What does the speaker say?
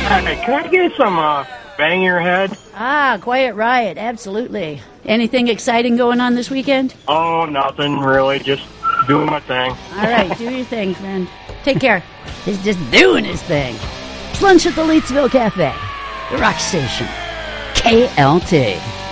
Hey, can I get some bang your head? Ah, Quiet Riot, absolutely. Anything exciting going on this weekend? Oh, nothing really. Just doing my thing. All right, do your thing, friend. Take care. He's just doing his thing. It's lunch at the Leetsville Cafe, the rock station, KLT.